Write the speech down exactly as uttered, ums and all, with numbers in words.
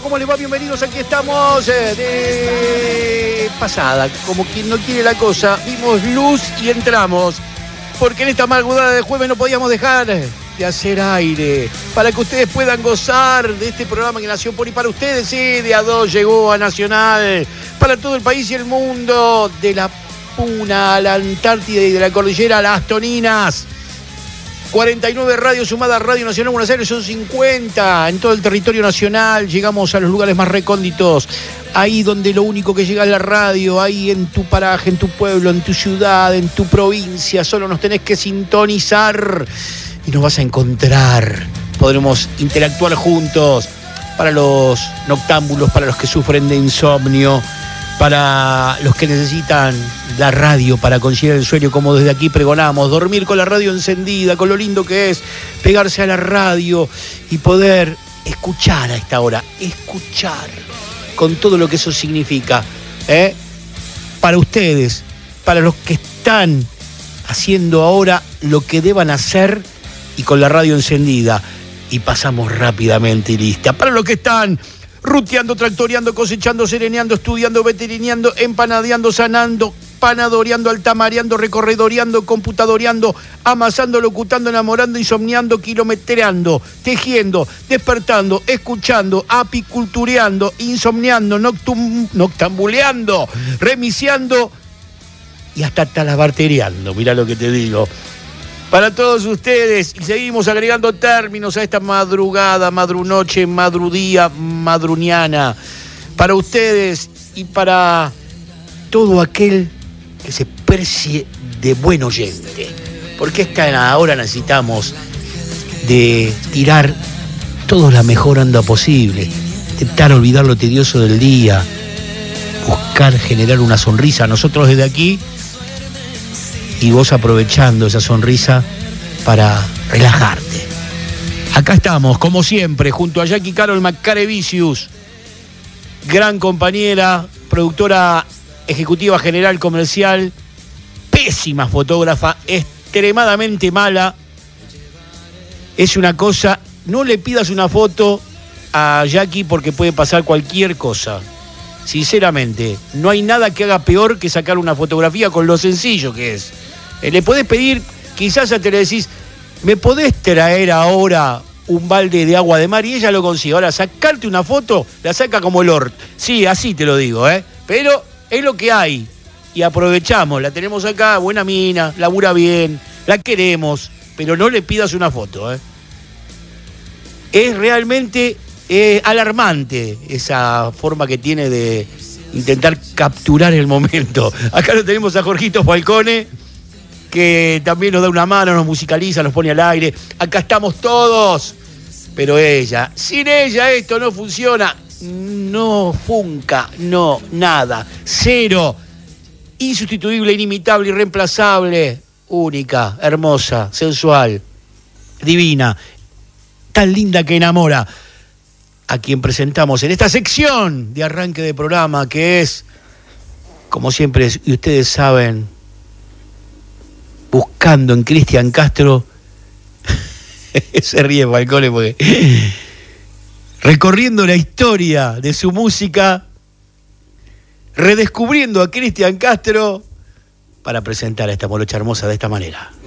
¿Cómo les va? Bienvenidos, aquí estamos eh, de pasada, como quien no quiere la cosa. Vimos luz y entramos, porque en esta madrugada de jueves no podíamos dejar de hacer aire, para que ustedes puedan gozar de este programa que nació por y para ustedes. Sí, de a dos llegó a Nacional, para todo el país y el mundo, de la Puna a la Antártida y de la Cordillera a las Toninas. cuarenta y nueve radios sumadas a Radio Nacional Buenos Aires, son cincuenta en todo el territorio nacional. Llegamos a los lugares más recónditos, ahí donde lo único que llega es la radio, ahí en tu paraje, en tu pueblo, en tu ciudad, en tu provincia. Solo nos tenés que sintonizar y nos vas a encontrar. Podremos interactuar juntos, para los noctámbulos, para los que sufren de insomnio, para los que necesitan la radio para conciliar el sueño, como desde aquí pregonamos, dormir con la radio encendida, con lo lindo que es pegarse a la radio y poder escuchar a esta hora, escuchar con todo lo que eso significa, ¿eh? Para ustedes, para los que están haciendo ahora lo que deban hacer y con la radio encendida, y pasamos rápidamente y lista. Para los que están ruteando, tractoreando, cosechando, sereneando, estudiando, veterineando, empanadeando, sanando, panadoreando, altamareando, recorredoreando, computadoreando, amasando, locutando, enamorando, insomniando, kilometreando, tejiendo, despertando, escuchando, apicultureando, insomniando, noctum, noctambuleando, remiciando y hasta talabartereando. Mirá lo que te digo. Para todos ustedes, y seguimos agregando términos a esta madrugada, madrunoche, madrudía, madruniana. Para ustedes y para todo aquel que se precie de buen oyente. Porque esta hora necesitamos de tirar toda la mejor onda posible, intentar olvidar lo tedioso del día, buscar generar una sonrisa. Nosotros desde aquí, y vos aprovechando esa sonrisa para relajarte. Acá estamos, como siempre, junto a Jackie Carol Macarevicius, gran compañera, productora ejecutiva general comercial, pésima fotógrafa, extremadamente mala. Es una cosa, no le pidas una foto a Jackie porque puede pasar cualquier cosa. Sinceramente, no hay nada que haga peor que sacar una fotografía con lo sencillo que es. Eh, le podés pedir, quizás te le decís, ¿me podés traer ahora un balde de agua de mar? Y ella lo consigue. Ahora, sacarte una foto, la saca como el Lord. Sí, así te lo digo, ¿eh? Pero es lo que hay. Y aprovechamos, la tenemos acá, buena mina, labura bien, la queremos, pero no le pidas una foto, ¿eh? Es realmente eh, alarmante esa forma que tiene de intentar capturar el momento. Acá lo tenemos a Jorgito Falcone, que también nos da una mano, nos musicaliza, nos pone al aire. Acá estamos todos, pero ella, sin ella esto no funciona, no funca, no, nada, cero, insustituible, inimitable, irreemplazable, única, hermosa, sensual, divina, tan linda que enamora, a quien presentamos en esta sección de arranque de programa, que es, como siempre, y ustedes saben, buscando en Cristian Castro. Se ríe Falcone porque recorriendo la historia de su música, redescubriendo a Cristian Castro para presentar a esta morocha hermosa de esta manera.